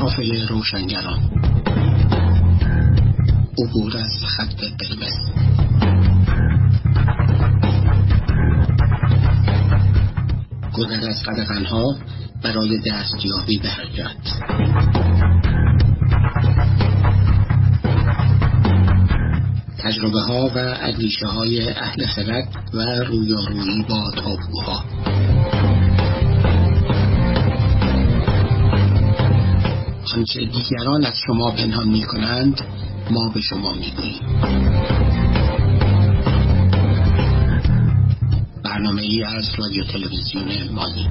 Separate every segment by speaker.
Speaker 1: کافه روشنگران، عبور از خط قرمز. گذر از قدغن‌ها برای دستیابی به حقیقت. تجربه ها و اندیشه های اهل خرد و رویارویی با تابوها. آنچه دیگران از شما پنهان می کنند ما به شما می گوییم. برنامه ای از رادیو تلویزیون مانی.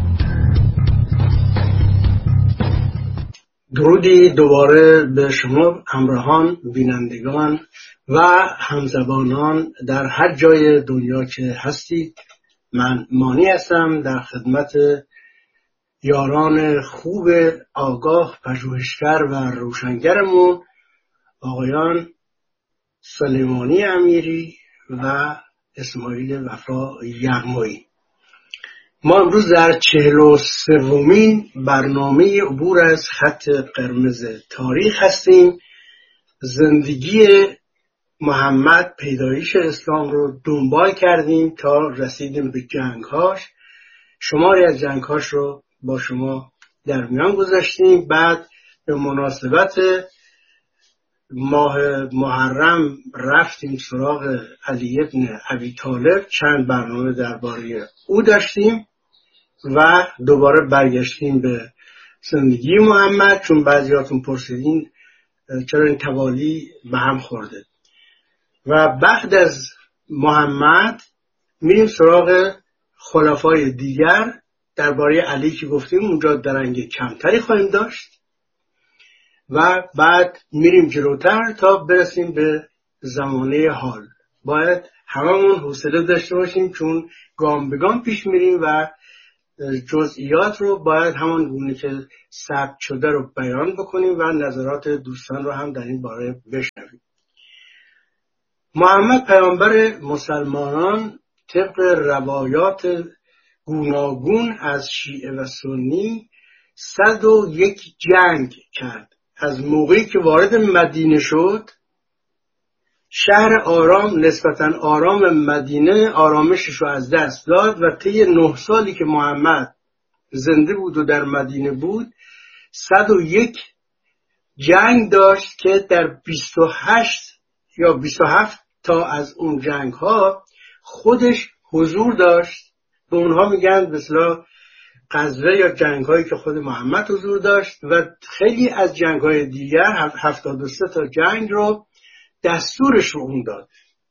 Speaker 2: درودی دوباره به شما همراهان، بینندگان و همزبانان در هر جای دنیا که هستید. من مانی هستم در خدمت یاران خوب آگاه، پژوهشگر و روشنگرمون، آقایان سلیمانی امیری و اسماعیل وفا یغمایی. ما امروز در 43مین برنامه عبور از خط قرمز تاریخ هستیم. زندگی محمد، پیدایش اسلام رو دنبال کردیم تا رسیدیم به جنگ‌هاش. شماری از جنگ‌هاش رو با شما در میان گذاشتیم. بعد به مناسبت ماه محرم رفتیم سراغ علی ابن ابی طالب، چند برنامه درباره او داشتیم و دوباره برگشتیم به زندگی محمد، چون بعضیاتون پرسیدین چرا این توالی به هم خورده. و بعد از محمد میریم سراغ خلفای دیگر. درباره علی که گفتیم اونجا درنگ کمتری خواهیم داشت و بعد میریم جلوتر تا برسیم به زمانه حال. باید هممون حوصله داشته باشیم چون گام به گام پیش میریم و جزئیات رو باید همان گونه که ثبت شده رو بیان بکنیم و نظرات دوستان رو هم در این باره بشنویم. محمد پیامبر مسلمانان طبق روایات گوناگون از شیعه و سنی 101 جنگ کرد. از موقعی که وارد مدینه شد، شهر آرام، نسبتاً آرام مدینه، آرامشش رو از دست داد و طی 9 سالی که محمد زنده بود و در مدینه بود 101 جنگ داشت که در 28 یا 27 تا از اون جنگ ها خودش حضور داشت. به اونها میگن به اصطلاح غزوه یا جنگ هایی که خود محمد حضور داشت و خیلی از جنگ های دیگر 73 تا جنگ رو دستورش رو اون داد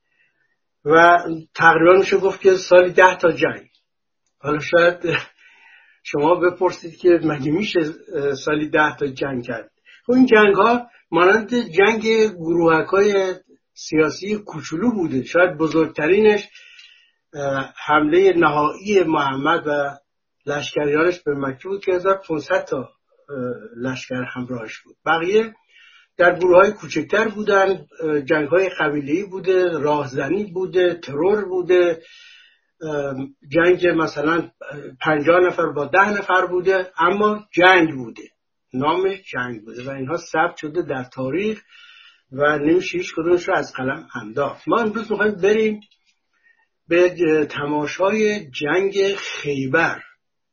Speaker 2: و تقریبا میشه گفت که سالی 10 تا جنگ. حالا شاید شما بپرسید که مگه میشه سالی 10 تا جنگ کرد؟ خب این جنگ ها مانند جنگ گروهک های سیاسی کوچولو بوده. شاید بزرگترینش حمله نهایی محمد و لشکریانش به مکه بود که 1500 تا لشکر همراهش بود. بقیه در گروه‌های کوچکتر بودن، جنگ‌های قبیله‌ای بوده، راهزنی بوده، ترور بوده، جنگ مثلا 50 نفر با 10 نفر بوده، اما جنگ بوده، نامش جنگ بوده و اینها ثبت شده در تاریخ و نمیشه هیچ کدومش رو از قلم انداخت. ما امروز می‌خوایم بریم به تماشای جنگ خیبر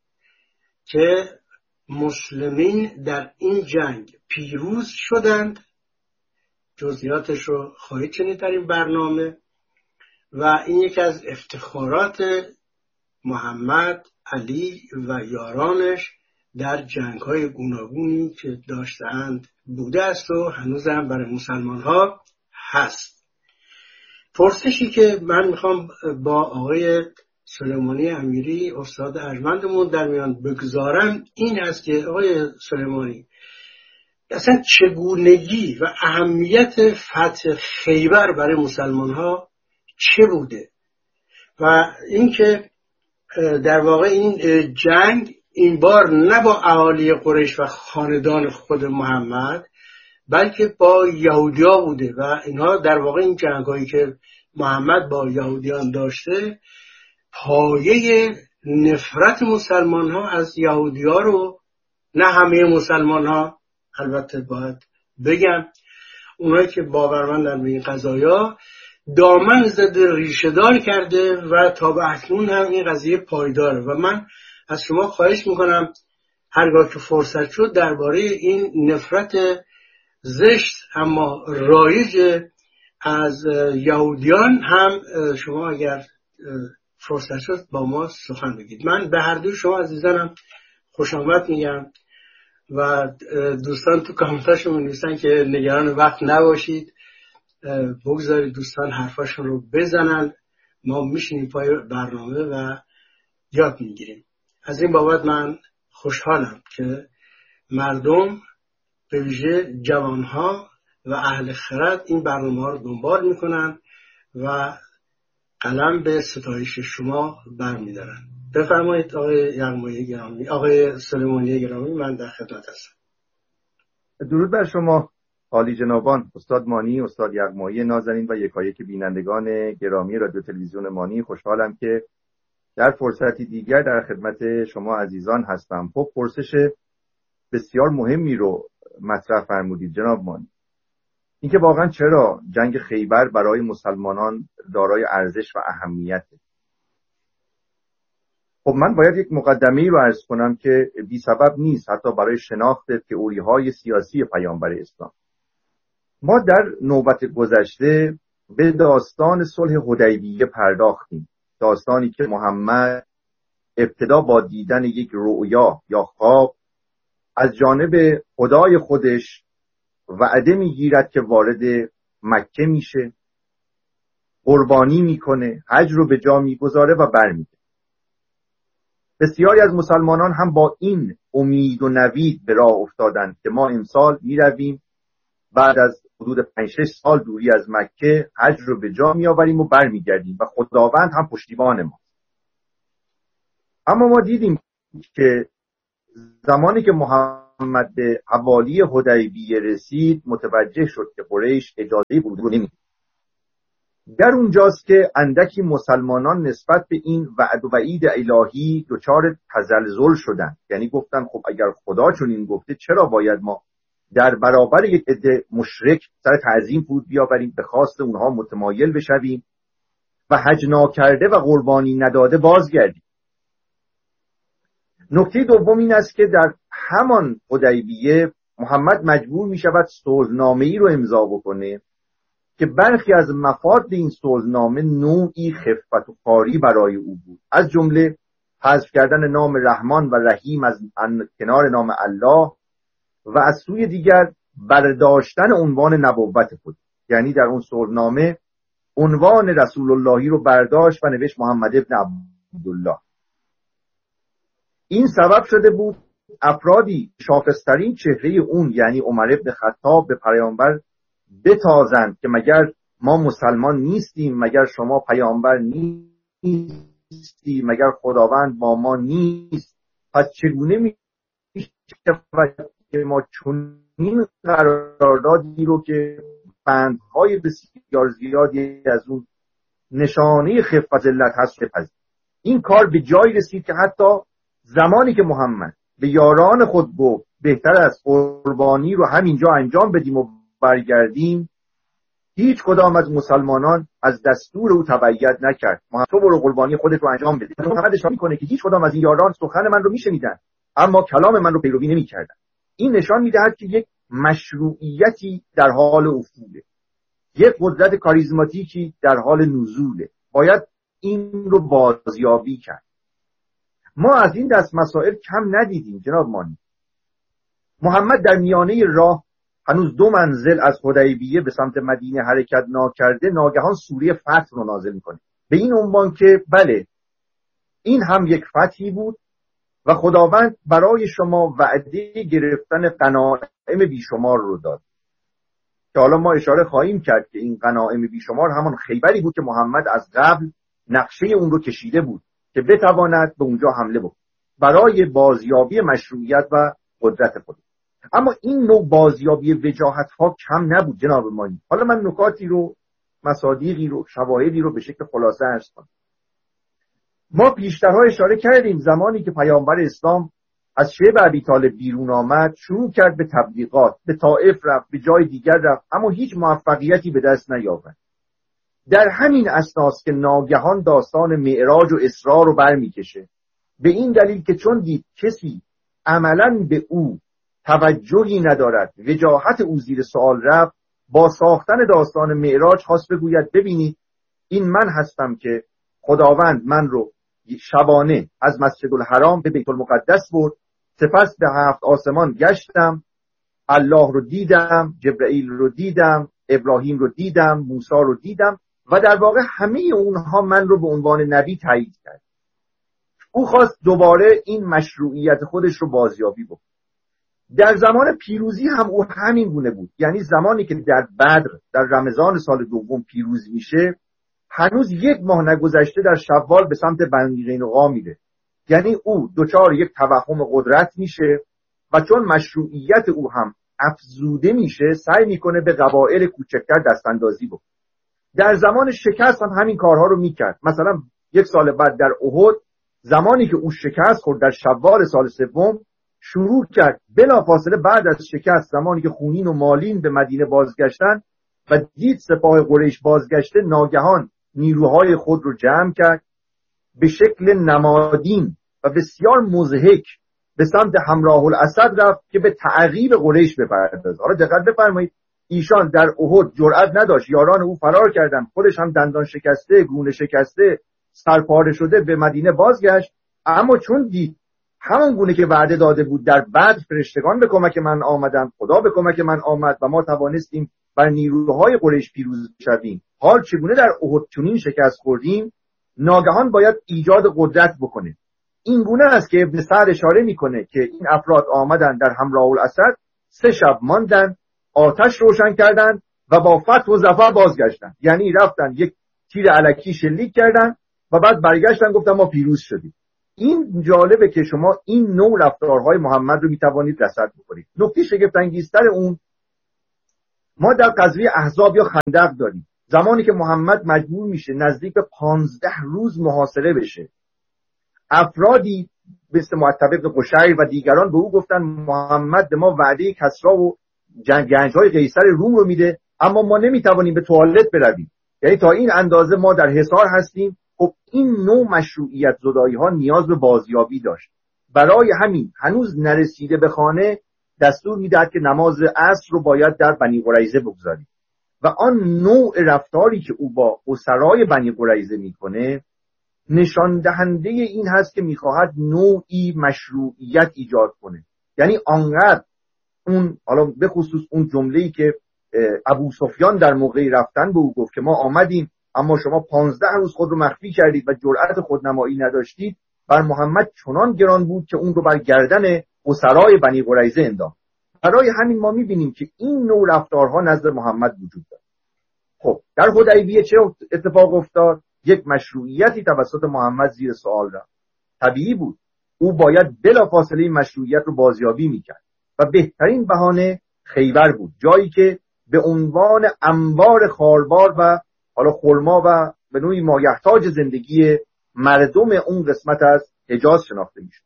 Speaker 2: که مسلمین در این جنگ پیروز شدند. جزئیاتش رو خواهید شنید در این برنامه و این یکی از افتخارات محمد، علی و یارانش در جنگ‌های گوناگونی که داشتند بوده است و هنوز هم برای مسلمان ها هست. پرسشی که من میخوام با آقای سلیمانی امیری استاد ارجمندمون در میان بگذارم این هست که آقای سلیمانی، اصلا چگونگی و اهمیت فتح خیبر برای مسلمان ها چه بوده و اینکه در واقع این جنگ این بار نه با اهالی قریش و خاندان خود محمد بلکه با یهودیا بوده و اینها در واقع این جنگایی که محمد با یهودیان داشته پایه نفرت مسلمان ها از یهودی ها رو، نه همه مسلمان ها، البته باید بگم اونایی که باورمندن به این قضایا دامن زده ریشه دار کرده و تا به اکنون هم این قضیه پایداره و من از شما خواهش میکنم هرگاه که فرصت شد درباره این نفرت زشت اما رایج از یهودیان هم شما اگر فرصت شد با ما سخن بگید. من به هر دوی شما عزیزانم خوش آمد میگم و دوستان تو کامنتاشون می‌نویسن که نگران وقت نباشید، بگذارید دوستان حرفاشون رو بزنن، ما میشینیم پای برنامه و یاد میگیریم. از این بابت من خوشحالم که مردم به ویژه جوانها و اهل خرد این برنامه ها رو دنبال میکنن و قلم به ستایش شما برمیدارن. بفرمایید آقای یغمایی گرامی، آقای سلیمانی گرامی، من در خدمت هستم.
Speaker 3: درود بر شما عالی جنابان، استاد مانی، استاد یغمایی نازنین و یکایک بینندگان گرامی رادیو تلویزیون مانی. خوشحالم که در فرصتی دیگر در خدمت شما عزیزان هستم. خب پرسش بسیار مهمی رو مطرح فرمودید جناب مانی، اینکه واقعا چرا جنگ خیبر برای مسلمانان دارای ارزش و اهمیته. خب من باید یک مقدمه‌ای رو عرض کنم که بی سبب نیست، حتی برای شناخت تئوری‌های سیاسی پیامبر اسلام. ما در نوبت گذشته به داستان صلح حدیبیه پرداختیم، داستانی که محمد ابتدا با دیدن یک رؤیا یا خواب از جانب خدای خودش وعده میگیرد که وارد مکه میشه، قربانی میکنه، حج رو به جا میگذاره و برمیگرده. بسیاری از مسلمانان هم با این امید و نوید به راه افتادند که ما امسال میرویم بعد از حدود 5-6 سال دوری از مکه حج رو به جا میآوریم و برمیگردیم و خداوند هم پشتیبان ما. اما ما دیدیم که زمانی که محمد به حوالی حدیبیه رسید متوجه شد که قریش اجازه ورود رو نمیده. در اونجاست که اندکی مسلمانان نسبت به این وعد و وعید الهی دچار تزلزل شدن، یعنی گفتن خب اگر خدا چنین گفته چرا باید ما در برابر یک عده مشرک سر تعظیم فرود بیاوریم، به خواست اونها متمایل بشویم و حج ناکرده و قربانی نداده بازگردیم. نکته دوم این است که در همان حدیبیه محمد مجبور می شود صلحنامه‌ای رو امضا بکنه که برخی از مفاد این صلحنامه نوعی خفت و خواری برای او بود، از جمله حذف کردن نام رحمان و رحیم از کنار نام الله و از سوی دیگر برداشتن عنوان نبوت خود. یعنی در اون صلحنامه عنوان رسول اللهی رو برداشت و نوشت محمد ابن عبدالله. این سبب شده بود افرادی شاخصترین چهره اون یعنی عمر ابن خطاب به پیامبر بتازند که مگر ما مسلمان نیستیم، مگر شما پیامبر نیستی، مگر خداوند با ما نیست، پس چگونه میشه که ما چنین قراردادی رو که بندهای بسیار زیادی از اون نشانه خفت ذلت هست بپذیریم. این کار به جایی رسید که حتی زمانی که محمد به یاران خود گفت بهتر از قربانی رو همینجا انجام بدیم و برگردیم، هیچ کدام از مسلمانان از دستور او تبعیت نکرد. تو برو قربانی خودت رو انجام بده. محمد اشاره میکنه که هیچ کدام از این یاران سخن من رو میشنیدن اما کلام من رو پیروی نمیکردن. این نشان میدهد که یک مشروعیتی در حال افوله، یک قدرت کاریزماتیکی در حال نزوله. باید این رو بازیابی کرد. ما از این دست مسائل کم ندیدیم جناب مانی. محمد در میانه راه هنوز 2 منزل از حدیبیه به سمت مدینه حرکت ناکرده ناگهان سوره فتح رو نازل میکنه به این عنوان که بله این هم یک فتحی بود و خداوند برای شما وعده گرفتن غنایم بیشمار رو داد که حالا ما اشاره خواهیم کرد که این غنایم بیشمار همان خیبری بود که محمد از قبل نقشه اون رو کشیده بود که بتواند به اونجا حمله بکنه برای بازیابی مشروعیت و قدرت خود. اما این نوع بازیابی وجاهت ها کم نبود جناب مانی. حالا من نکاتی رو، مصادیقی رو، شواهدی رو به شکل خلاصه عرض کنم. ما پیشترها اشاره کردیم زمانی که پیامبر اسلام از شیب ابی طالب بیرون آمد، شروع کرد به تبلیغات، به طائف رفت، به جای دیگر رفت، اما هیچ موفقیتی به دست نیاورد. در همین اساس که ناگهان داستان معراج و اسراء رو برمیکشه، به این دلیل که چون دید کسی عملاً به او توجهی ندارد، وجاهت او زیر سوال رفت، با ساختن داستان معراج خواست بگوید ببینید این من هستم که خداوند من رو شبانه از مسجد الحرام به بیت المقدس برد، سپس به 7 آسمان گشتم، الله رو دیدم، جبرئیل رو دیدم، ابراهیم رو دیدم، موسی رو دیدم و در واقع همه اونها من رو به عنوان نبی تایید کرد. او خواست دوباره این مشروعیت خودش رو بازیابی بکنه. در زمان پیروزی هم او همین گونه بود، یعنی زمانی که در بدر در رمضان سال دوم پیروز میشه، هنوز 1 ماه نگذشته در شوال به سمت بنی قینقاع میره، یعنی او دچار یک توهم قدرت میشه و چون مشروعیت او هم افزوده میشه سعی میکنه به قبایل کوچکتر دستاندازی بکنه. در زمان شکست هم همین کارها رو میکرد. مثلا 1 سال بعد در احد زمانی که او شکست خورد در شوال سال 3 شروع کرد بلافاصله بعد از شکست، زمانی که خونین و مالین به مدینه بازگشتن و دید سپاه قریش بازگشته، ناگهان نیروهای خود رو جمع کرد، به شکل نمادین و بسیار مضحک به سمت همراه الاسد رفت که به تعقیب قریش بپردازه. حالا دقت بفرمایید، ایشان در احد جرأت نداشت، یاران او فرار کردن، خودش هم دندان شکسته، گونه شکسته، سرپاره شده به مدینه بازگشت، اما چون دید همون گونه که وعده داده بود در بدر فرشتگان به کمک من آمدن، خدا به کمک من آمد و ما توانستیم بر نیروهای قریش پیروز شویم، حال چگونه در احد چنین شکست خوردیم، ناگهان باید ایجاد قدرت بکنه. این گونه است که ابن سعد اشاره میکنه که این افراد آمدن در همراه الاسد، 3 شب ماندن، آتش روشن کردن و با فتح و ظفر بازگشتن. یعنی رفتن یک تیر الکی شلیک کردن و بعد برگشتن گفتن ما پیروز شدیم. این جالبه که شما این نوع رفتارهای محمد رو میتوانید رصد بکنید. نکته شگفت انگیزتر اون ما در غزوه احزاب یا خندق داریم. زمانی که محمد مجبور میشه نزدیک به 15 روز محاصره بشه، افرادی مثل معتب بن قشیر و دیگران به او گفتن محمد به ما وعده کسرا و گنج‌های قیصر روم رو میده، اما ما نمیتوانیم به توالت برویم، یعنی تا این اندازه ما در حصار هستیم. خب این نوع مشروعیت زدایی ها نیاز به بازیابی داشت. برای همین هنوز نرسیده به خانه دستور میداد که نماز عصر رو باید در بنی قریظه بگذاریم و آن نوع رفتاری که او با اسرای بنی قریظه میکنه نشان دهنده این هست که میخواهد نوعی مشروعیت ایجاد کنه. یعنی آنقدر اون، حالا به خصوص اون جمله‌ای که ابو سفیان در موقع رفتن به او گفت که ما آمدیم اما شما 15 روز خود رو مخفی کردید و جرأت خودنمایی نداشتید، بر محمد چنان گران بود که اون رو بر گردن اسرای بنی قریظه انداخت. برای همین ما میبینیم که این نوع رفتارها نزد محمد وجود داره. خب در حدیبیه چه اتفاق افتاد؟ یک مشروعیتی توسط محمد زیر سوال رفت. طبیعی بود او باید بلافاصله این مشروعیت رو بازیابی میکرد و بهترین بهانه خیبر بود، جایی که به عنوان انبار خاربار و حالا خرما و به نوعی مایحتاج زندگی مردم اون قسمت از حجاز شناخته میشه.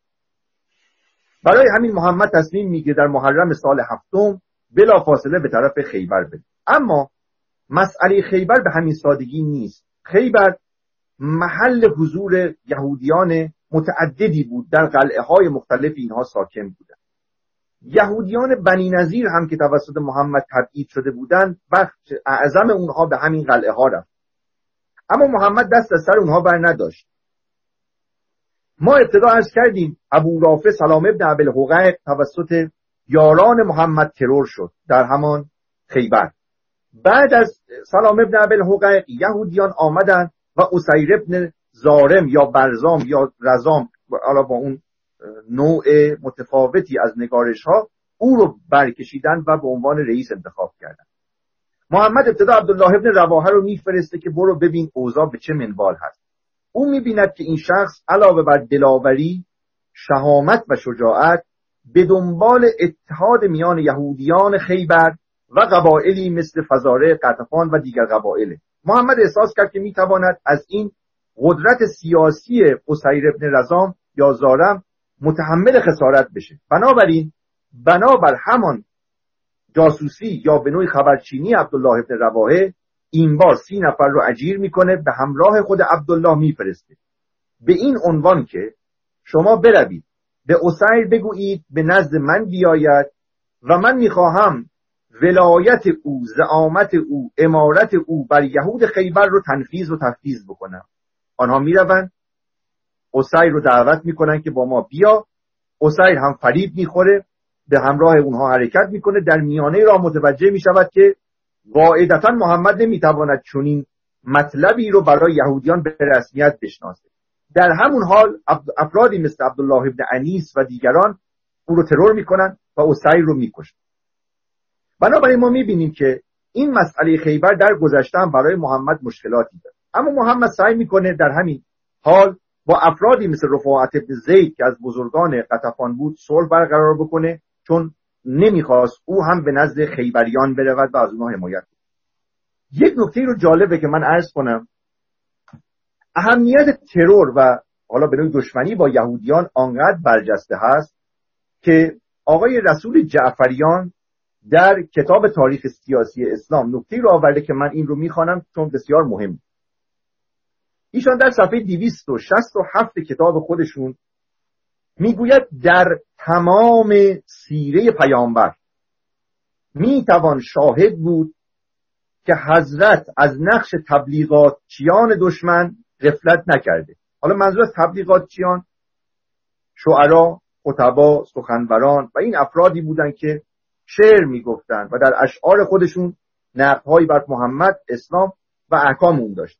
Speaker 3: برای همین محمد تصمیم میگیره در محرم سال 7 بلافاصله به طرف خیبر بره. اما مسئله خیبر به همین سادگی نیست. خیبر محل حضور یهودیان متعددی بود، در قلعه های مختلف اینها ساکن بودند. یهودیان بنی نظیر هم که توسط محمد تبعید شده بودند، بخش اعظم اونها به همین قلعه ها رفت، اما محمد دست از سر اونها بر نداشت. ما ابتدا عرض کردیم ابو رافع سلام ابن ابی الحقیق توسط یاران محمد ترور شد در همان خیبر. بعد از سلام ابن ابی الحقیق یهودیان آمدن و اسیر ابن زارم یا برزام یا رزام، حالا با اون نوع متفاوتی از نگارش ها، او رو برکشیدن و به عنوان رئیس انتخاب کردن. محمد ابتدا عبدالله ابن رواحه رو میفرسته که برو ببین اوضاع به چه منوال هست. او میبیند که این شخص علاوه بر دلاوری، شهامت و شجاعت، به دنبال اتحاد میان یهودیان خیبر و قبایلی مثل فزاره، قطفان و دیگر قبایل. محمد احساس کرد که میتواند از این قدرت سیاسی اسیر ابن رزام یا زارم متحمل خسارت بشه. بنابراین بنابر همان جاسوسی یا به نوعی خبرچینی عبدالله ابن رواحه این بار 30 نفر رو اجیر میکنه، به همراه خود عبدالله میفرسته به این عنوان که شما بروید به اسیر بگویید به نزد من بیاید و من میخواهم ولایت او، زعامت او، امارت او بر یهود خیبر رو تنفیذ و تفویض بکنم. آنها میروند، اسیر رو دعوت میکنن که با ما بیا. اسیر هم فریب میخوره، به همراه اونها حرکت میکنه. در میانه راه متوجه میشود که قاعدتا محمد نمیتواند چنین مطلبی رو برای یهودیان به رسمیت بشناسه. در همون حال افرادی مثل عبدالله ابن انیس و دیگران او رو ترور میکنن و اسیر رو میکشن. بنابراین ما میبینیم که این مسئله خیبر در گذشته هم برای محمد مشکلاتی داره، اما محمد سعی میکنه در همین حال با افرادی مثل رفاعت ابن زید که از بزرگان قطفان بود صلح برقرار بکنه، چون نمیخواست او هم به نزد خیبریان برود و از اونها حمایت کنه. یک نکته رو جالبه که من عرض کنم، اهمیت ترور و حالا به نوعی دشمنی با یهودیان آنقدر برجسته هست که آقای رسول جعفریان در کتاب تاریخ سیاسی اسلام نکته رو آورده که من این رو میخوانم چون بسیار مهم. ایشان در صفحه 267 کتاب خودشون میگوید در تمام سیره پیامبر میتوان شاهد بود که حضرت از نقش تبلیغاتچیان دشمن غفلت نکرده. حالا منظور از تبلیغاتچیان شعرا، خطبا، سخنوران و این افرادی بودن که شعر میگفتن و در اشعار خودشون نقدهایی بر محمد، اسلام و احکام اون داشت.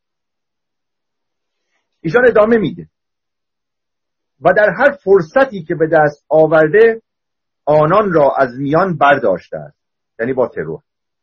Speaker 3: ایشان ادامه میده و در هر فرصتی که به دست آورده آنان را از میان برداشته است، یعنی با ترور.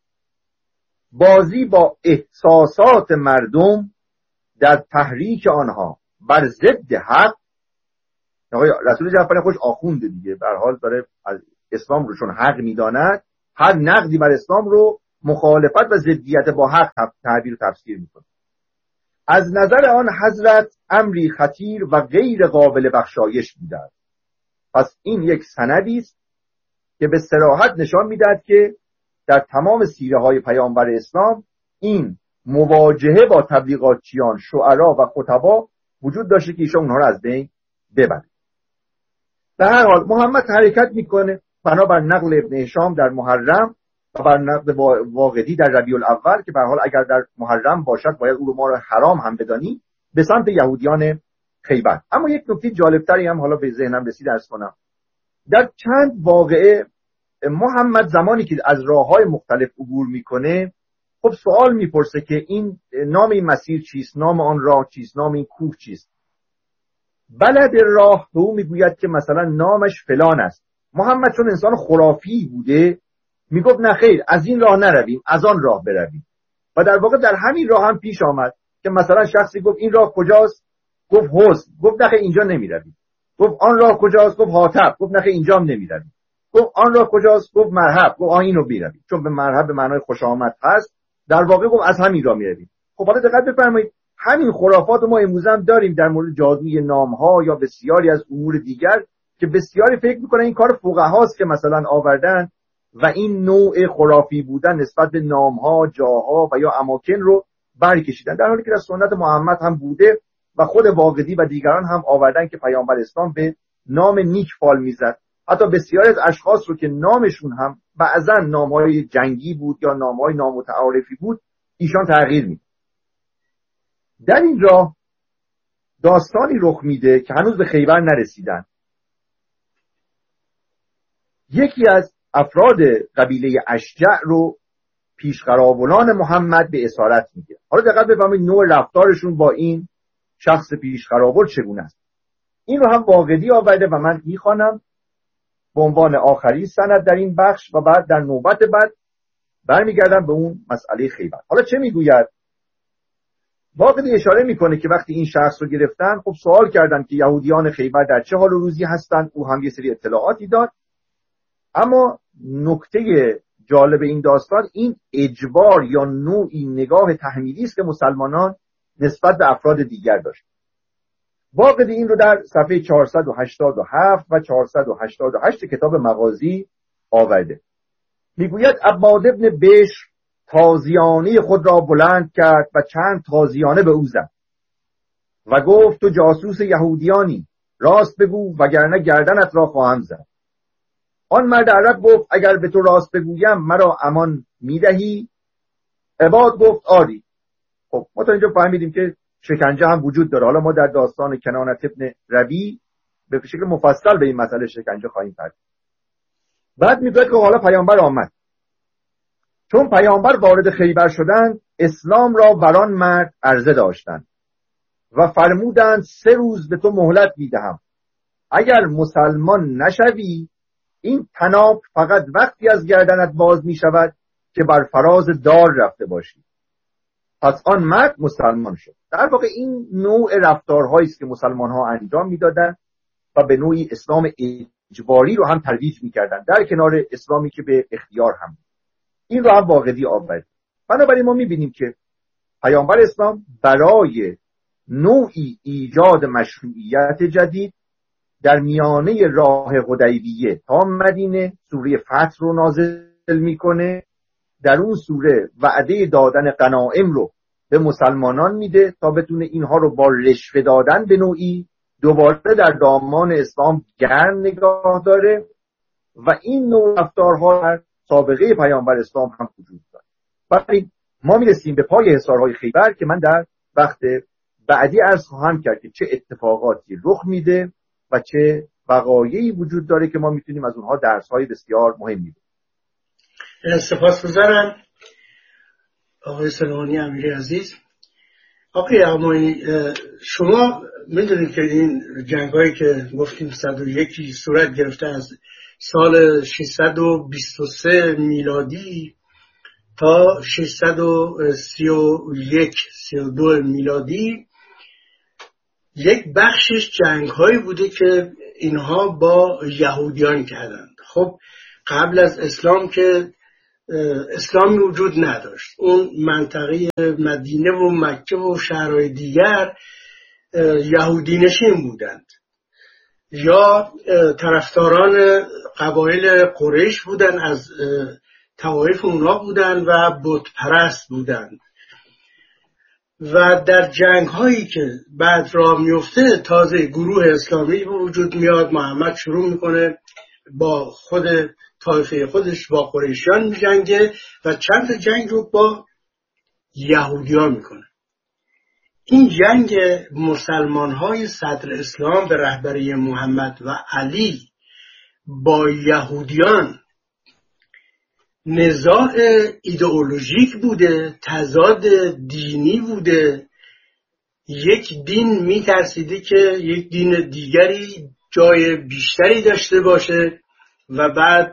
Speaker 3: بازی با احساسات مردم در تحریک آنها بر ضد حق. آقای رسول جعفری خوش آخونده دیگه، به هر حال داره از اسلام رو چون حق میداند هر نقدی بر اسلام رو مخالفت و ضدیت با حق تعبیر و تفسیر میکنه. از نظر آن حضرت امری خطیر و غیر قابل بخشایش بوده است. پس این یک سندی است که به صراحت نشان میدهد که در تمام سیره های پیامبر اسلام این مواجهه با تبلیغاتچیان، شعرا و خطبا وجود داشته که ایشان اونها رو از بین ببره. به هر حال محمد حرکت میکنه بنابر نقل ابن هشام در محرم و بر نقل واقدی در ربیع الاول که به هر حال اگر در محرم باشد باید او رو ما رو حرام هم بدانی، به سمت یهودیان خیبر. اما یک نکته جالبتری هم حالا به ذهنم رسید عرض کنم. در چند واقعه محمد زمانی که از راههای مختلف عبور میکنه خب سوال میپرسه که این نام این مسیر چیست، نام آن راه چیست، نام این کوه چیست. بلد راه به او میگوید که مثلا نامش فلان است. محمد چون انسان خرافی بوده میگفت نه خیر، از این راه نرویم، از آن راه برویم. و در واقع در همین راه هم پیش آمد که مثلا شخصی گفت این راه کجاست؟ گفت حسن. گفت نه خیر اینجا نمیرویم. گفت آن راه کجاست؟ گفت حاطب. گفت نه خیر اینجا هم نمیرویم. گفت آن راه کجاست؟ گفت مرحب. گفت اینو برویم، چون به مرحب به معنای خوش آمد هست. در واقع گفت از همین راه میرویم. خب حالا دقت بفرمایید، همین خرافات ما امروز هم داریم در مورد جادوی نام‌ها یا بسیاری از امور دیگر که بسیاری فکر میکنن این کار فقهاست که مثلا آوردن و این نوع خرافی بودن نسبت به نام‌ها، جاها و یا اماکن رو برکشیدن، در حالی که در سنت محمد هم بوده و خود واقدی و دیگران هم آوردن که پیامبر اسلام به نام نیک فال میزد. حتی بسیاری از اشخاص رو که نامشون هم بعضا نام‌های جنگی بود یا نام‌های نامتعارفی بود ایشان تغییر میدن. در این راه داستانی رخ میده که هنوز به خیبر نرسیدن. یکی از افراد قبیله اشجع رو پیشقراولان محمد به اسارت میگه. حالا دقت بفرمایید نوع رفتارشون با این شخص پیشقراول چگونه است. این رو هم واقدی آورده و من میخوانم به عنوان آخری سند در این بخش و بعد در نوبت بعد برمیگردم به اون مسئله خیبر. حالا چه میگوید؟ واقعی اشاره میکنه که وقتی این شخص رو گرفتن خب سوال کردن که یهودیان خیبر در چه حال و روزی هستند. او هم یه سری اطلاعاتی داد. اما نکته جالب این داستان این اجبار یا نوعی نگاه تحمیلی است که مسلمانان نسبت به افراد دیگر داشت. واقعی این رو در صفحه 487 و 488 کتاب مغازی آورده. میگوید عباد ابن بشر تازیانه خود را بلند کرد و چند تازیانه به او زد و گفت تو جاسوس یهودیانی، راست بگو وگرنه گردنت را خواهم زد. آن مرد عرب گفت اگر به تو راست بگویم مرا امان میدهی؟ عباد گفت آری. خب ما تا اینجا فهمیدیم که شکنجه هم وجود داره. حالا ما در داستان کنانت ابن ربی به شکل مفصل به این مسئله شکنجه خواهیم پرداخت. بعد میگه که حالا پیامبر آمد. چون پیامبر وارد خیبر شدند اسلام را بران مرد عرضه داشتند و فرمودند 3 روز به تو مهلت میدهم، اگر مسلمان نشوی این طناب فقط وقتی از گردنت باز میشود که بر فراز دار رفته باشی. پس آن مرد مسلمان شد. در واقع این نوع رفتارهایی است که مسلمان ها انجام میدادند و به نوعی اسلام اجباری رو هم ترویج میکردند در کنار اسلامی که به اختیار هم. این رو هم واقعی آورد. بنابراین ما میبینیم که پیامبر اسلام برای نوعی ایجاد مشروعیت جدید در میانه راه حدیبیه تا مدینه سوره فتح رو نازل میکنه. در اون سوره وعده دادن غنایم رو به مسلمانان میده تا بتونه اینها رو با رشوه دادن به نوعی دوباره در دامان اسلام گرم نگاه داره و این نوع رفتارها در سابقه پیامبر اسلام هم وجود داره. برای ما میرسیم به پای حصارهای خیبر که من در وقت بعدی عرض خواهم کرد که چه اتفاقاتی رخ میده و چه وقایعی وجود داره که ما میتونیم از اونها درس‌های بسیار مهمی بگیریم.
Speaker 2: سپاسگزارم آقای سلیمانی امیری عزیز. آقای امانی، شما میدونید که این جنگ‌هایی که گفتیم 101 صورت گرفته از سال 623 میلادی تا 631-32 میلادی، یک بخشش جنگ‌هایی بوده که اینها با یهودیان کردند. خب قبل از اسلام که اسلامی وجود نداشت، اون منطقه مدینه و مکه و شهرهای دیگر یهودی نشین بودند یا طرفداران قبایل قریش بودند، از طوایف اونا بودند و بت پرست بودند. و در جنگ هایی که بعد راه میفته تازه گروه اسلامی وجود میاد، محمد شروع میکنه با خود طایفه خودش با قریشیان میجنگه و چند جنگ رو با یهودیان میکنه. این جنگ مسلمان های صدر اسلام به رهبری محمد و علی با یهودیان نزاع ایدئولوژیک بوده، تضاد دینی بوده. یک دین میترسیده که یک دین دیگری جای بیشتری داشته باشه و بعد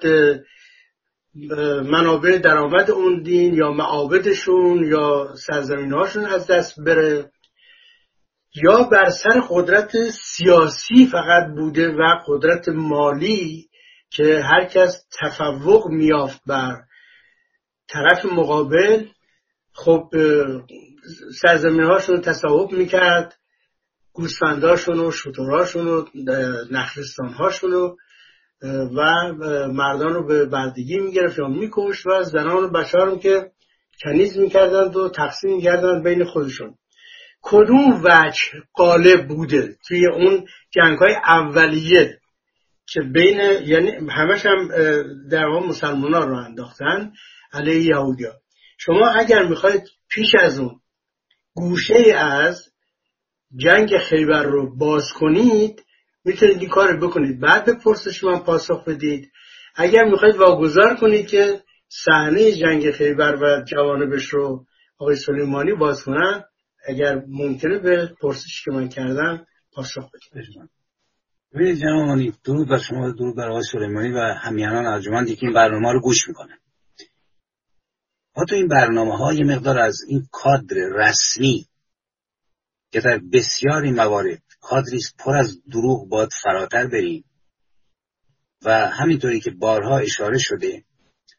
Speaker 2: منابع درآمد اون دین یا معابدشون یا سرزمین‌هاشون از دست بره، یا بر سر قدرت سیاسی فقط بوده و قدرت مالی که هر کس تفوق میافت بر طرف مقابل خب سرزمین‌هاشون تصاحب میکرد، گوسفنداشون و شتراشون و نخلستان‌هاشون و مردان رو به بردگی میگرفت یا میکشت و زنان و بچه‌ها رو که کنیز میکردند و تقسیم میکردند بین خودشون. کدوم وجه غالب بوده توی اون جنگ‌های اولیه که بین، یعنی همش هم در واقع مسلمان‌ها رو انداختن علیه یهودی‌ها. شما اگر میخواید پیش از اون گوشه از جنگ خیبر رو باز کنید میتونید این کار بکنید، بعد به پرسش من پاسخ بدید. اگر میخواید واگذار کنید که صحنه جنگ خیبر و جوانبش رو آقای سلیمانی باز کنن، اگر ممکنه به پرسشی که من کردم پاسخ بدید.
Speaker 4: ببینید جناب، درود بر شما، درود بر آقای سلیمانی و همیهنان ارجمندی که این برنامه رو گوش میکنن. ما تو این برنامه‌ها یه مقدار از این کادر رسمی که در بسیاری موارد کادری پر از دروغ باید فراتر بریم و همینطوری که بارها اشاره شده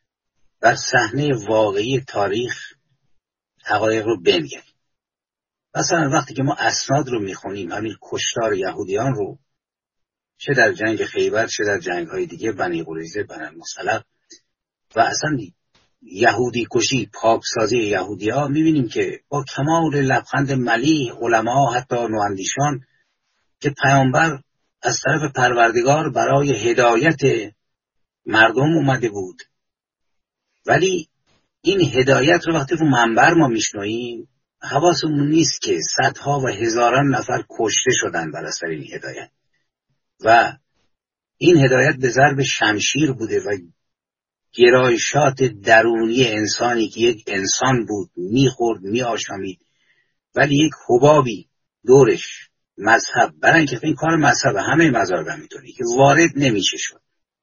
Speaker 4: بر صحنه واقعی تاریخ حقایق رو بنگریم. مثلا وقتی که ما اسناد رو میخونیم، همین کشتار یهودیان رو، چه در جنگ خیبر چه در جنگ‌های دیگه، بنی قریظه، بنی المصطلق و اصلا یهودی کشی، پاکسازی یهودی‌ها، می‌بینیم که با کمال لبخند ملیح علما، حتی نواندیشان، که پیامبر از طرف پروردگار برای هدایت مردم اومده بود، ولی این هدایت رو وقتی رو منبر ما میشنویم حواسمون نیست که صدها و هزاران نفر کشته شدن بر اثر این هدایت و این هدایت به ضرب شمشیر بوده و گرایشات درونی انسانی که یک انسان بود میخورد میآشامید، ولی یک حبابی دورش مذهب، برای اینکه این کار مذهب همه مذاهب همینطوری که وارد نمیشه شد.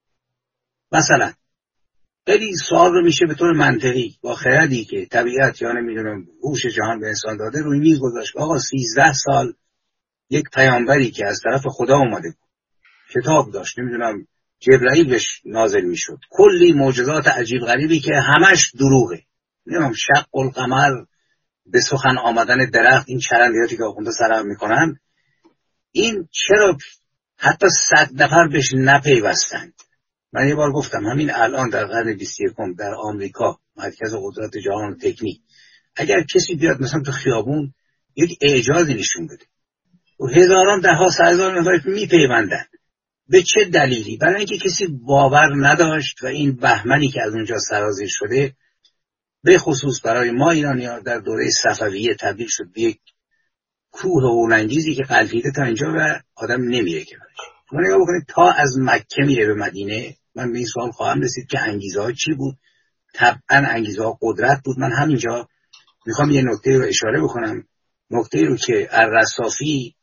Speaker 4: مثلا خیلی سوال رو میشه به طور منطقی با خردی که طبیعت یا نمیدونم هوش جهان به انسان داده روی میز گذاشت. آقا 13 سال یک پیامبری که از طرف خدا اومده بود، کتاب داشت، نمیدونم جبرائیل بهش نازل میشد، کلی معجزات عجیب غریبی که همش دروغه، نمیدونم شق القمر، به سخن آمدن درخت، این چرندیاتی که آخونده سرهم میکنن، این چرا حتی 100 نفر بهش نپیوستند؟ من یه بار گفتم همین الان در قرن 21 در آمریکا، مرکز قدرت جهان تکنیک، اگر کسی بیاد مثلا تو خیابون یک اعجازی نشون بده و هزاران دهها هزار نفر میپیوندن، به چه دلیلی؟ برای اینکه کسی باور نداشت و این بهمنی که از اونجا سرازیر شده، به خصوص برای ما ایرانی‌ها در دوره صفویه تبدیل شد به یک کوه هول‌انگیزی که قلتیده تا اینجا و آدم نمیره که شما نگاه بکنید تا از مکه میره به مدینه. من به این سوال خواهم رسید که انگیزه ها چی بود؟ طبعا انگیزه ها قدرت بود. من همینجا میخوام یه نکته رو اشاره بکنم، نکته رو که الرصافی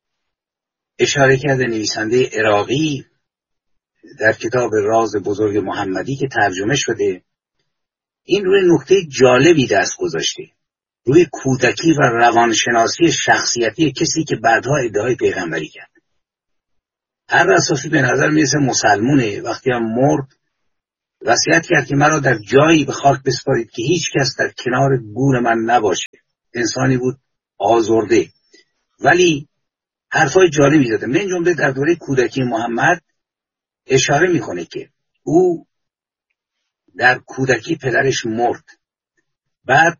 Speaker 4: اشاره کرده، نویسنده عراقی، در کتاب راز بزرگ محمدی که ترجمه شده. این روی نکته جالبی دست گذاشته، روی کودکی و روانشناسی شخصیتی کسی که بعدها ادعای پیغمبری کرد. الرصافی به نظر میرسه مسلمونه. وقتی هم مرد وصیت کرد که مرا در جایی به خاک بسپارید که هیچ کس در کنار گور من نباشه. انسانی بود آزرده، ولی حرفای جالبی زده. من جمله در دوره کودکی محمد اشاره میکنه که او در کودکی پدرش مرد، بعد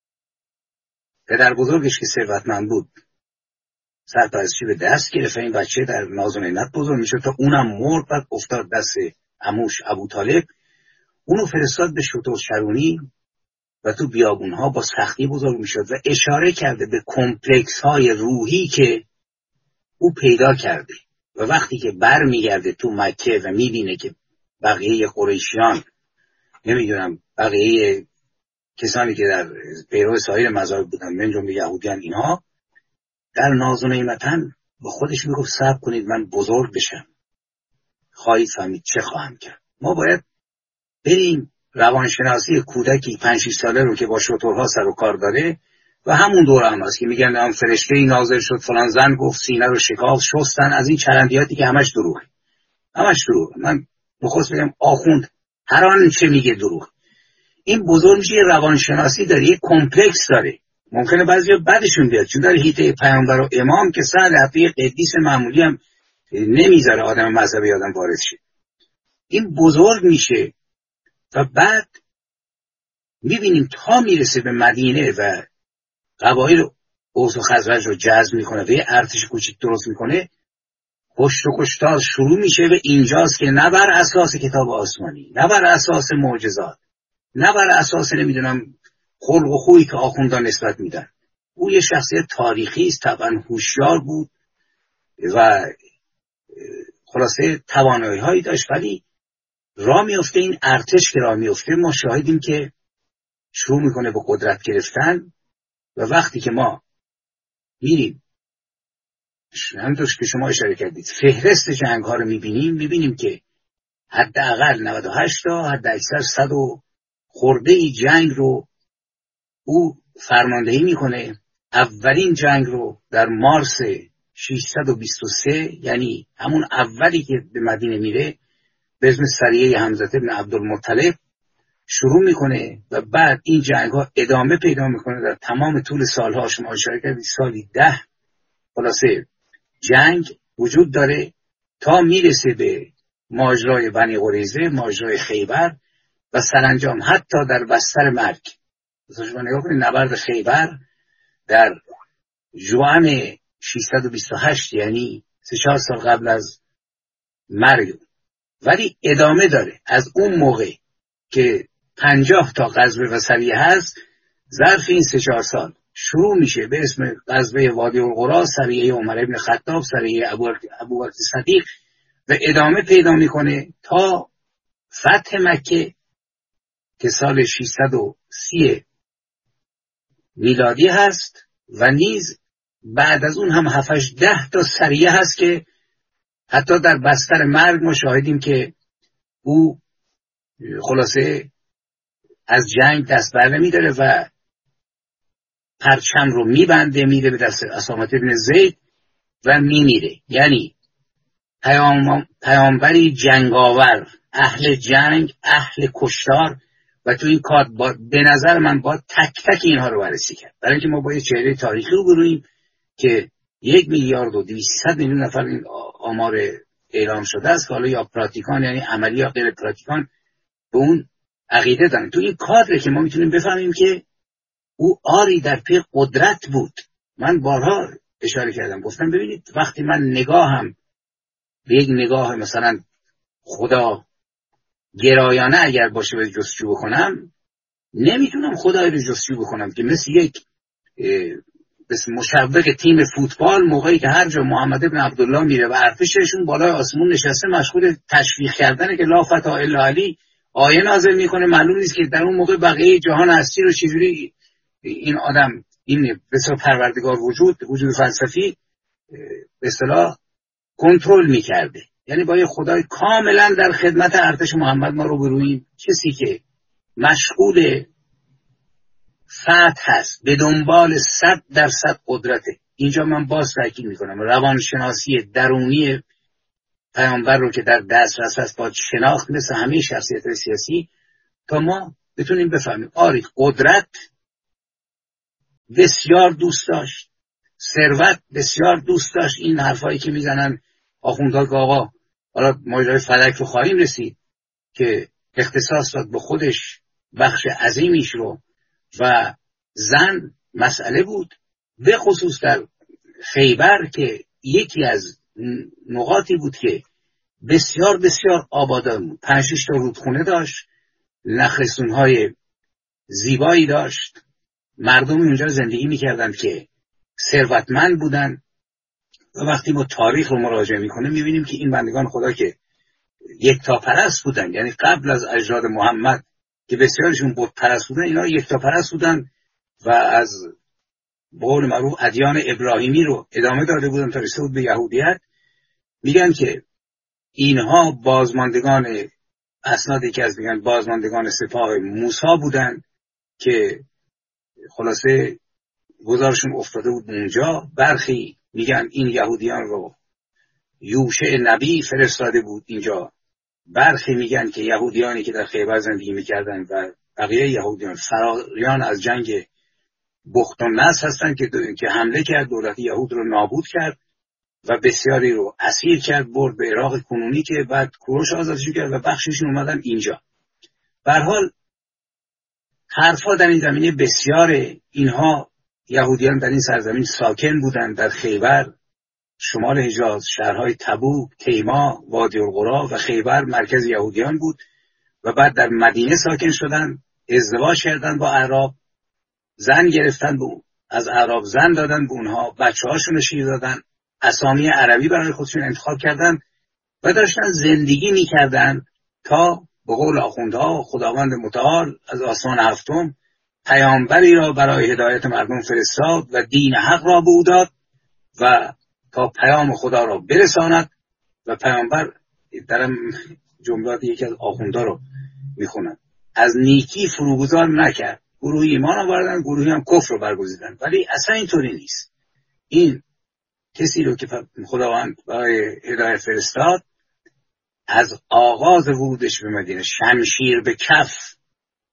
Speaker 4: پدر بزرگش که ثروتمند بود سرپرستی به دست گرفت، این بچه در ناز و نعمت بزرگ میشد تا اونم مرد. بعد افتاد دست عموش ابوطالب، اونو فرستاد به شترچرونی و تو بیابونها با سختی بزرگ میشد و اشاره کرده به کمپلکس های روحی که او پیدا کرده و وقتی که بر میگرده تو مکه و میبینه که بقیه قریشیان، نمیدونم بقیه کسانی که در پیرو سایر مذاهب بودن من جمله یهودیان، اینها در ناز و نعمتن با خودش میگفت صبر کنید من بزرگ بشم خواهید فهمید چه خواهم کرد. ما باید بریم روانشناسی کودکی 5-6 ساله رو که با شترها سر و کار داره و همون دوره هم هست که میگن هم فرشته نازل شد، فلان زن گفت، سینه رو شکاف، شستن، از این چرندیاتی که همش دروغه، همش دروغه. من بخواست بگم آخوند هر آن چه میگه دروغ. این بزرگ میشه روانشناسی داره، یک کمپلکس داره. ممکنه بعضیا بعدشون بیاد چون داره هیته پیامبر و امام که سر حتی قدیس معمولی هم نمیذاره آدم مذهبی آدم وارد شه. این بزرگ میشه و بعد میبینیم تا میرسه به مدینه و قبایل اوس و خزرج رو جذب میکنه و یه ارتش کوچیک درست میکنه، کشت و کشتار شروع میشه و اینجاست که نه بر اساس کتاب آسمانی، نه بر اساس معجزات، نه بر اساس نمیدونم خلق و خویی که آخوندان نسبت میدن. او یه شخصیت تاریخی است، طبعا هوشیار بود و خلاصه توانایی هایی داشت، ولی راه میفته این ارتش که راه میفته ما شاهدیم که شروع میکنه به قدرت گرفتن و وقتی که ما میریم همونطور که شما اشاره کردید فهرست جنگ ها رو میبینیم که حداقل 98 تا حد اکثر 100 خورده ای جنگ رو او فرماندهی میکنه. اولین جنگ رو در مارس 623 یعنی همون اولی که به مدینه میره به اسم سریه حمزه بن عبدالمطلب شروع میکنه و بعد این جنگ ها ادامه پیدا میکنه در تمام طول سالها. شما اشاره کردید سالی 10 خلاصه جنگ وجود داره تا میرسه به ماجرای بنی قریظه، ماجرای خیبر و سرانجام حتی در بستر مرگ. شما نگاه کنید نبرد خیبر در ژوئن 628 یعنی 3-4 سال قبل از مرگ، ولی ادامه داره. از اون موقع که 50 تا غزوه و سریه هست، ظرف این 3-4 سال شروع میشه به اسم غزوه وادی القری، سریه عمر ابن خطاب، سریه ابوبکر صدیق و ادامه پیدا میکنه تا فتح مکه که سال 630 میلادی هست و نیز بعد از اون هم 7-10 تا سریه هست که حتی در بستر مرگ ما شاهدیم که او خلاصه از جنگ دست بر نمی‌داره و پرچم رو میبنده میده به دست اسامه بن زید و میمیره. یعنی پیامبری جنگاور، اهل جنگ، اهل کشتار و تو این کار به نظر من باید تک تک اینها رو بررسی کرد، برای اینکه ما با یه چهره تاریخی رو برویم که 1,200,000,000 نفر این آمار اعلام شده است که حالا یا پراتیکان یعنی عملی یا غیر پراتیکان به اون عقیده دارن. تو این کادره که ما میتونیم بفهمیم که او آری در پی قدرت بود. من بارها اشاره کردم، گفتم ببینید وقتی من نگاهم به یک نگاه مثلا خدا گرایانه اگر باشه و جستجو بکنم، نمیتونم خدای رو جستجو بکنم که مثل یک مشوق تیم فوتبال موقعی که هر جا محمد ابن عبدالله میره و ارتششون بالای آسمون نشسته مشغول تشویق کردنه که لا فتح الا علی آیه نازل میکنه، معلوم نیست که در اون موقع بقیه جهان هستی رو چجوری این آدم، این بسیار پروردگار وجود فلسفی به اصطلاح کنترل میکرده. یعنی با یه خدای کاملا در خدمت ارتش محمد ما رو برویم، کسی که مشغول فتح هست به دنبال 100% قدرته. اینجا من باز تاکید میکنم روانشناسی درونی پیامبر رو که در دسترس هست باید شناخت، مثل همه شخصیت سیاسی، تا ما بتونیم بفهمیم. آری قدرت بسیار دوست داشت، ثروت بسیار دوست داشت. این حرفایی که میزنن آخوندها که آقا حالا ماجرای فلک رو خواهیم رسید که اختصاص داد به خودش بخش عظیمیش رو و زن مسئله بود، به خصوص در خیبر که یکی از نقاطی بود که بسیار بسیار آبادان بود. 5-6 تا رودخونه داشت، نخلستون‌های زیبایی داشت، مردم اونجا زندگی میکردند که ثروتمند بودن. و وقتی ما تاریخ رو مراجعه میکنیم میبینیم که این بندگان خدا که یکتاپرست بودن، یعنی قبل از اجداد محمد که بسیارشون بت پرست بودن، اینا یکتاپرست بودن و از به قول معروف ادیان ابراهیمی رو ادامه داده بودن تا رسید به یهودیت. میگن که اینها بازماندگان، اسنادی که از میگن بازماندگان سپاه موسی بودن که خلاصه گذارشون افتاده بود اونجا. برخی میگن این یهودیان رو یوشع نبی فرستاده بود اینجا، برخی میگن که یهودیانی که در خیبر زندگی میکردن و بقیه یهودیان فرایان از جنگ بخت النصر هستن که حمله کرد، دولت یهود رو نابود کرد و بسیاری رو اسیر کرد، برد به عراق کنونی که بعد کوروش آزادشون کرد و بخششون اومدن اینجا. به هر حال حرفا در این زمینه بسیاره. اینها یهودیان در این سرزمین ساکن بودند، در خیبر، شمال حجاز، شهرهای تبوک، تیما، وادی القری و خیبر مرکز یهودیان بود و بعد در مدینه ساکن شدند، ازدواج کردند با اعراب، زن گرفتن از اعراب زن دادن به اونها، بچه‌هاشون رو شیر دادن، اسامی عربی برای خودشون انتخاب کردن و داشتن زندگی می‌کردند تا به قول آخوندها خداوند متعال از آسمان هفتم پیامبری را برای هدایت مردم فرستاد و دین حق را به او داد و تا پیام خدا را برساند. و پیامبر، درم جملات یکی از آخوندها رو میخونن، از نیکی فروگذار نکرد. گروهی ایمان آوردن، گروهی هم کفر رو برگزیدن، ولی اصلا اینطوری نیست. این کسی رو که خداوند برای هدایت فرستاد از آغاز ورودش به مدینه شمشیر به کف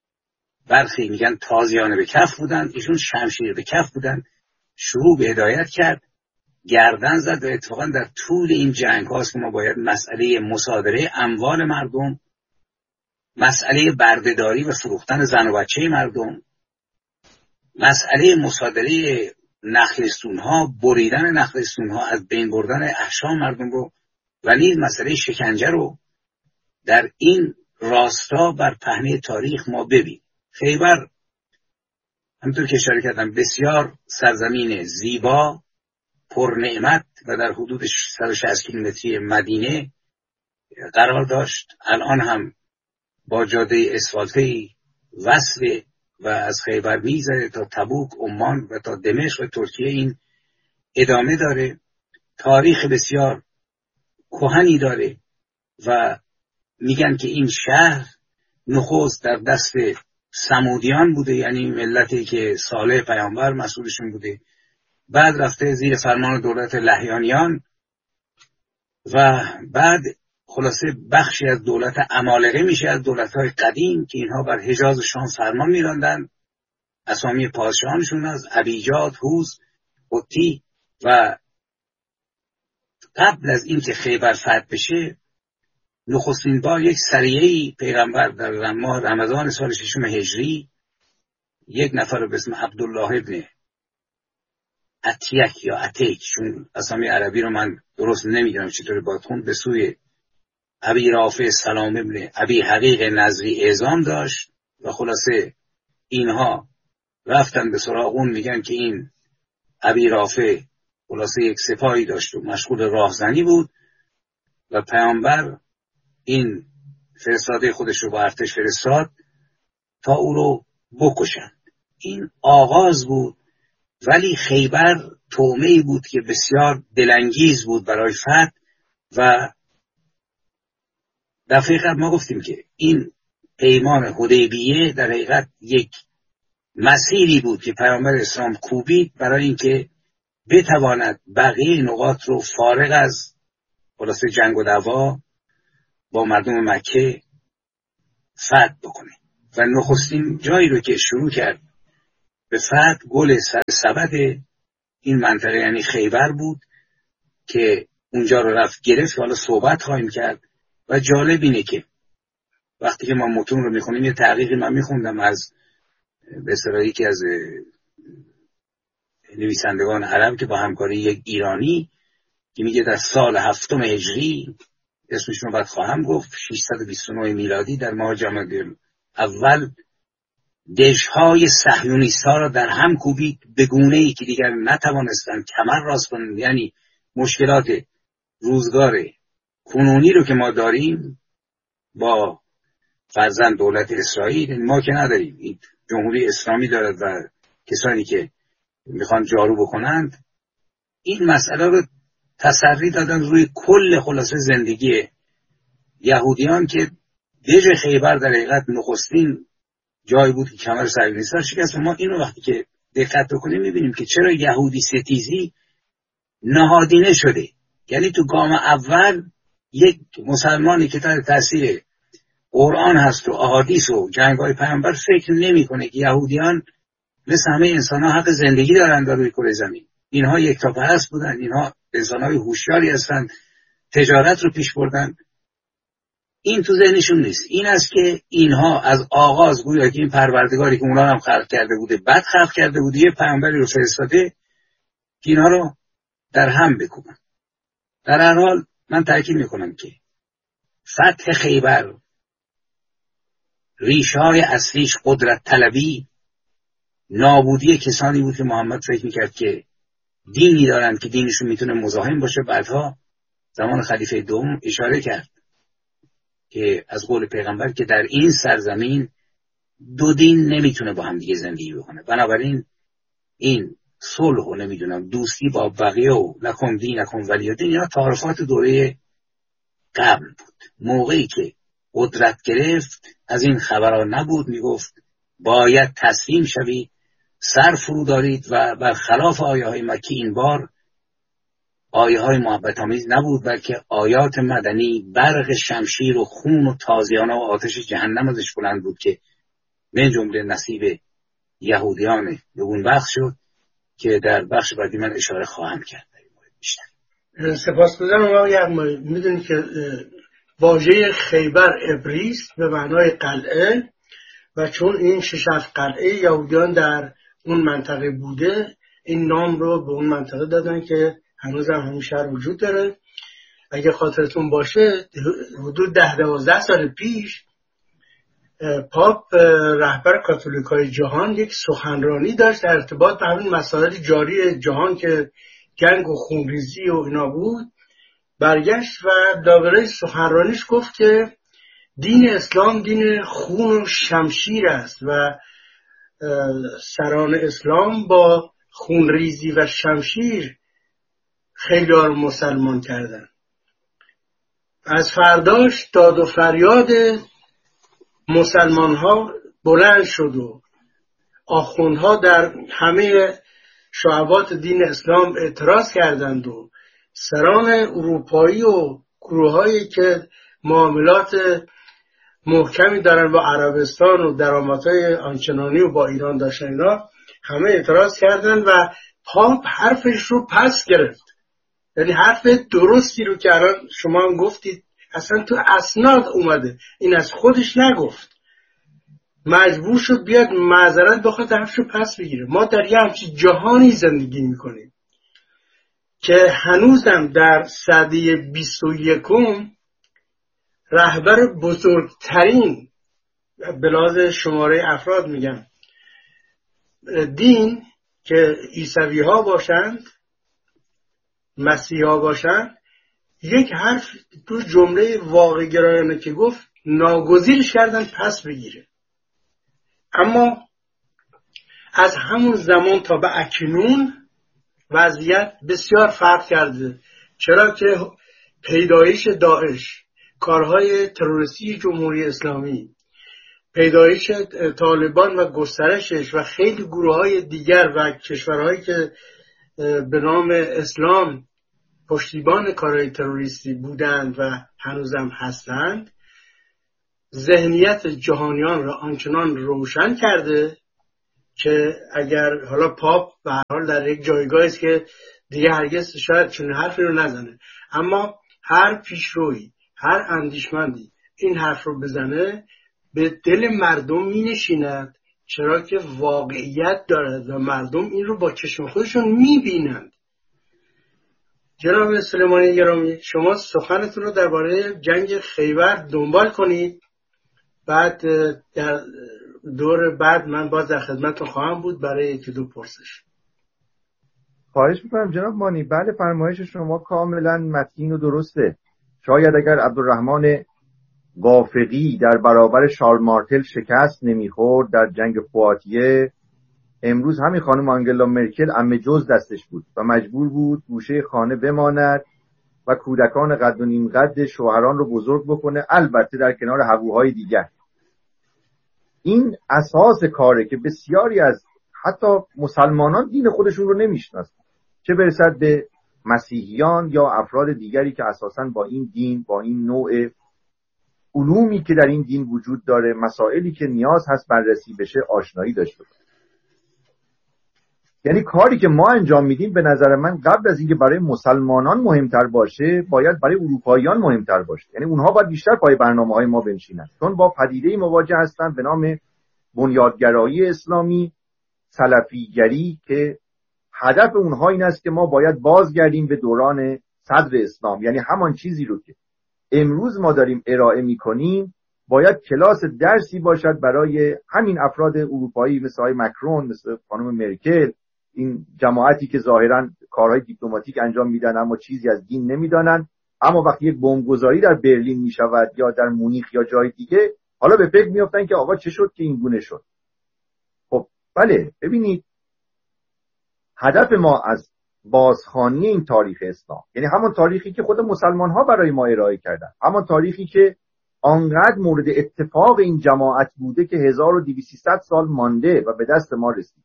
Speaker 4: برخی میگن تازیانه به کف بودن، ایشون شمشیر به کف بودن. شروع به هدایت کرد، گردن زد و اتفاقا در طول این جنگ هاست که ما باید مسئله مصادره اموال مردم، مسئله بردهداری و فروختن زن و بچه مردم، مسئله مصادره نخلستون ها، بریدن نخلستون ها، از بین بردن احشام مردم رو و نیز مسئله شکنجه رو در این راستا بر پهنه تاریخ ما ببین. خیبر همونطور که اشاره کردم بسیار سرزمین زیبا، پر نعمت و در حدود 160 کیلومتری مدینه قرار داشت. الان هم با جاده اسفالتی وصل و از خیبر میگذره تا تبوک، عمان و تا دمشق و ترکیه. این ادامه داره، تاریخ بسیار کهنی داره و میگن که این شهر نخست در دست سمودیان بوده، یعنی ملتی که صالح پیامبر مسئولشون بوده، بعد رفته زیر فرمان دولت لهیانیان و بعد خلاصه بخشی از دولت عمالقه میشه، از دولت‌های قدیم که اینها بر حجاز و شام فرمان میراندن. اسامی پادشاهانشون از ابیجاد، هوز، قطی و قبل از اینکه خیبر فتح بشه نخستین بار یک سریعی پیغمبر در ماه رمضان سال 6 هجری یک نفر رو به اسم عبدالله ابن عتیک یا عتیک، چون اسامی عربی رو من درست نمیدونم چطوری باید خوند، به سوی ابی رافع سلام ابن ابی حقیق نظری اعزام داشت و خلاصه اینها رفتن به سراغ اون. میگن که این ابی رافع خلاصه یک سپاهی داشت و مشغول راهزنی بود و پیامبر این فرستاده خودش رو با ارتش فرستاد تا او رو بکشند. این آغاز بود، ولی خیبر طعمه‌ای بود که بسیار دلانگیز بود برای فتح. و دفعه قبل ما گفتیم که این پیمان حدیبیه در حقیقت یک مسیری بود که پیامبر اسلام کوبید برای اینکه بتواند بقیه نقاط رو فارغ از خلاصه جنگ و دعوا با مردم مکه فتح بکنه. و نخستین جایی رو که شروع کرد به فتح گل سر سبد این منطقه یعنی خیبر بود که اونجا رو رفت گرفت. حالا صحبت خواهیم کرد. و جالب اینه که وقتی که ما متون رو میخونیم، یه تحقیقی من میخوندم از به اصطلاح یکی از نویسندگان عرب که با همکاری یک ایرانی که میگه در سال 7 هجری، اسمشون رو بعد خواهم گفت، 629 میلادی در ماه جمادی اول دژهای صهیونیست‌ها را در هم کوبید به گونه‌ای که دیگر نتوانستند کمر راست کنند. یعنی مشکلات روزگار کنونی رو که ما داریم با فرزند دولت اسرائیل، ما که نداریم، این جمهوری اسلامی دارد و کسانی که میخوان جارو بکنند، این مسئله رو تسری دادن روی کل خلاصه زندگی یهودیان که دژ خیبر در حقیقت نخستین جایی بود که کمر صهیونیست‌ها شکست. ما اینو وقتی که دقت بکنیم میبینیم که چرا یهودی ستیزی نهادینه شده. یعنی تو گام اول یک مسلمانی که تحت تاثیر قرآن هست و احادیث و جنگ‌های پیامبر فکر نمی‌کنه که یهودیان مثل همه انسان‌ها حق زندگی دارن در روی کره زمین. اینها یکتاپرست بودن، اینها انسان‌های هوشیاری هستند، تجارت رو پیش بردن. این تو ذهنشون نیست. این است که اینها از آغاز گویا که این پروردگاری که اونا هم خلق کرده بوده، بعد خلق کرده بوده، یه پیامبری رو فرستاده که اینها رو در هم بکوبن. در هر حال من تاکید میکنم که فتح خیبر ریشه‌های اصلیش قدرت طلبی، نابودی کسانی بود که محمد فکر میکرد که دینی دارن که دینشون میتونه مزاحم باشه. بعدها زمان خلیفه دوم اشاره کرد که از قول پیغمبر که در این سرزمین دو دین نمیتونه با هم دیگه زندگی بکنه، بنابراین این صلح و نمیدونم دوستی با بقیه و لکم دینکم ولی دین، اینا تعارفات دوره قبل بود. موقعی که قدرت گرفت از این خبرها نبود، میگفت باید تسلیم شوید، سر فرو دارید. و برخلاف آیه های مکی این بار آیه های محبت آمیز نبود، بلکه آیات مدنی، برق شمشیر و خون و تازیانه و آتش جهنم ازش بلند بود که من جمله نصیب یهودیان نگونبخت شد که در بخش بعدی من اشاره خواهم کرد.
Speaker 2: سپاسگزارم آقای اقماری. میدونید که واژه خیبر عبری است به معنای قلعه و چون این 6 قلعه یهودیان در اون منطقه بوده این نام رو به اون منطقه دادن که هنوز هم همین شهر وجود داره. اگه خاطرتون باشه حدود 10-12 سال پیش پاپ رهبر کاتولیکای جهان یک سخنرانی داشت در ارتباط به همین مسائل جاری جهان که جنگ و خونریزی و اینا بود. برگشت و درباره سخنرانیش گفت که دین اسلام دین خون و شمشیر است و سران اسلام با خونریزی و شمشیر خیلی ها رو مسلمان کردن. از فرداش داد و فریاد مسلمان ها بلند شد و آخوندها در همه شعبات دین اسلام اعتراض کردند و سران اروپایی و گروهایی که معاملات محکمی دارن با عربستان و درآمدهای آنچنانی و با ایران داشتن اینا همه اعتراض کردن و پاپ حرفش رو پس گرفت. یعنی حرف درستی رو که الان شما هم گفتید اصلا تو اسناد اومده، این از خودش نگفت، مجبور شد بیاد معذرت بخواد حرفش رو پس بگیره. ما در یه همچین جهانی زندگی میکنیم که هنوزم در سده 21 رهبر بزرگترین به لحاظ شماره افراد میگم دین که عیسوی ها باشند مسیحی ها باشند یک حرف تو جمله واقع گرایانه که گفت ناگزیرش کردن پس بگیره. اما از همون زمان تا به اکنون وضعیت بسیار فرق کرده، چرا که پیدایش داعش، کارهای تروریستی جمهوری اسلامی، پیدایش طالبان و گسترشش و خیلی گروه‌های دیگر و کشورهایی که به نام اسلام پشتیبان کارهای تروریستی بودند و هنوزم هستند ذهنیت جهانیان را آنچنان روشن کرده که اگر حالا پاپ به هر حال در یک جایگاهی است که دیگه هرگز شاید چون حرفی رو نزنه، اما هر پیشروی هر اندیشمندی این حرف رو بزنه به دل مردم می نشیند، چرا که واقعیت دارد و مردم این رو با چشم خودشون می بینند. جناب سلیمانی گرامی، شما سخنتون رو درباره جنگ خیبر دنبال کنید، بعد در دور بعد من باز در خدمتتون خواهم بود برای یکی دو پرسش.
Speaker 3: خواهش میکنم جناب مانی. بله، فرمایش شما کاملا متین و درسته. شاید اگر عبدالرحمن وافقی در برابر شارل مارتل شکست نمیخورد در جنگ پواتیه، امروز همین خانم آنگلا مرکل عمه جز دستش بود و مجبور بود گوشه خانه بماند و کودکان قد و نیم قد شوهران رو بزرگ بکنه، البته در کنار هووهای دیگر. این اساس کاره که بسیاری از حتی مسلمانان دین خودشون رو نمیشناسن، چه برسد به مسیحیان یا افراد دیگری که اساساً با این دین، با این نوع علومی که در این دین وجود داره، مسائلی که نیاز هست بررسی بشه، آشنایی داشته باشه. یعنی کاری که ما انجام میدیم به نظر من قبل از اینکه برای مسلمانان مهمتر باشه باید برای اروپاییان مهمتر باشه. یعنی اونها باید بیشتر پای برنامه‌های ما بنشینن، چون با پدیده‌ای مواجه هستن به نام بنیادگرایی اسلامی، سلفیگری، که هدف اونها این است که ما باید بازگردیم به دوران صدر اسلام. یعنی همان چیزی رو که امروز ما داریم ارائه میکنیم باید کلاس درسی باشد برای همین افراد اروپایی مثل آقای مکرون، مثل خانم مرکل، این جماعتی که ظاهرا کارهای دیپلماتیک انجام میدن اما چیزی از دین نمیدانن، اما وقتی یک بمبگذاری در برلین میشود یا در مونیخ یا جای دیگه، حالا به فکر میافتن که آقا چه شد که این گونه شد. خب بله، ببینید هدف ما از بازخوانی این تاریخ اسلام، یعنی همون تاریخی که خود مسلمان ها برای ما ارائه کردن، همون تاریخی که آنقدر مورد اتفاق این جماعت بوده که 1200 سال مانده و به دست ما رسید.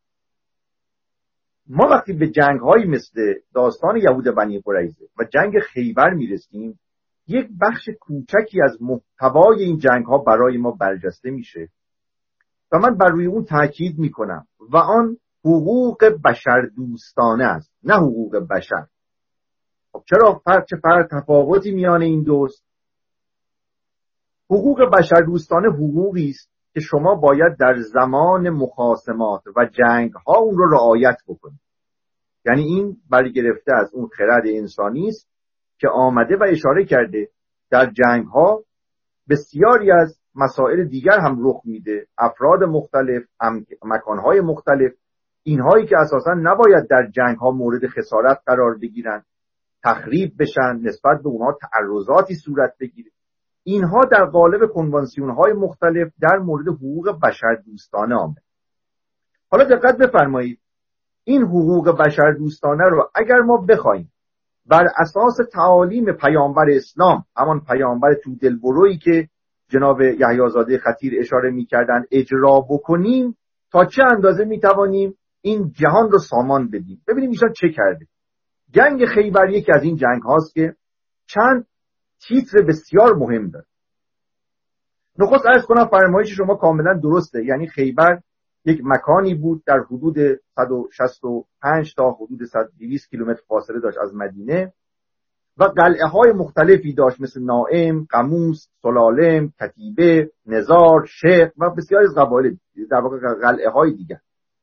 Speaker 3: ما وقتی به جنگ هایی مثل داستان یهود بنی قریظه و جنگ خیبر میرسیم، یک بخش کوچکی از محتوای این جنگ ها برای ما برجسته میشه و من بر روی اون تاکید میکنم و آن حقوق بشر دوستانه است، نه حقوق بشر. خب چرا چه تفاوتی میان این دوست؟ حقوق بشر دوستانه حقوقی است که شما باید در زمان مخاصمات و جنگ ها اون رو رعایت بکنید. یعنی این برگرفته از اون خرد انسانی است که آمده و اشاره کرده در جنگ ها بسیاری از مسائل دیگر هم رخ میده، افراد مختلف، مکانهای مختلف، اینهایی که اساسا نباید در جنگ ها مورد خسارت قرار بگیرن، تخریب بشن، نسبت به اونها تعرضاتی صورت بگیره، اینها در قالب کنوانسیون های مختلف در مورد حقوق بشر دوستانه آمده. حالا دقت بفرمایید، این حقوق بشر دوستانه رو اگر ما بخوایم بر اساس تعالیم پیامبر اسلام، همان پیامبر تو دلبرویی که جناب یحیی خطیر اشاره می‌کردن، اجرا بکنیم، تا چه اندازه می‌توانیم این جهان رو سامان بدیم. ببینیم ایشان چه کرده. جنگ خیبر یکی از این جنگ هاست که چند تیتر بسیار مهم داره. نخست عرض کنم فرمایش شما کاملا درسته، یعنی خیبر یک مکانی بود در حدود 165 تا حدود 200 کیلومتر فاصله داشت از مدینه و قلعه های مختلفی داشت، مثل نائم، قموس، سلالم، کتیبه، نزار، شیخ و بسیاری از قبایل، در واقع قلعه های دیگر.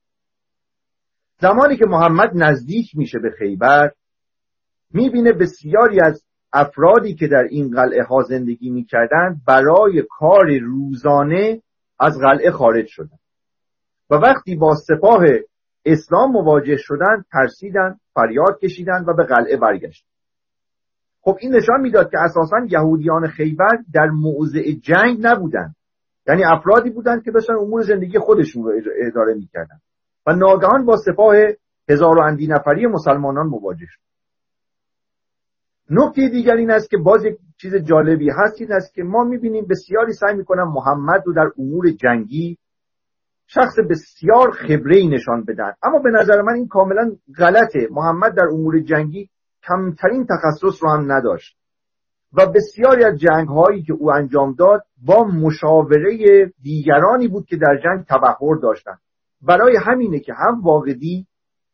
Speaker 3: زمانی که محمد نزدیک میشه به خیبر، میبینه بسیاری از افرادی که در این قلعه ها زندگی میکردن برای کار روزانه از قلعه خارج شدن و وقتی با سپاه اسلام مواجه شدن ترسیدن، فریاد کشیدن و به قلعه برگشتن. خب این نشان میداد که اساساً یهودیان خیبر در موضع جنگ نبودن، یعنی افرادی بودند که داشتن امور زندگی خودشون رو اداره میکردن و ناگهان با سپاه هزار و اندی نفری مسلمانان مواجه شد. نکته دیگر این است که باز یک چیز جالبی هست، این است که ما میبینیم بسیاری سعی میکنن محمد رو در امور جنگی شخص بسیار خبره‌ای نشان بدن، اما به نظر من این کاملا غلطه. محمد در امور جنگی کمترین تخصص رو هم نداشت و بسیاری از جنگ‌هایی که او انجام داد با مشاوره دیگرانی بود که در جنگ تبحر داشتن. برای همینه که هم واقدی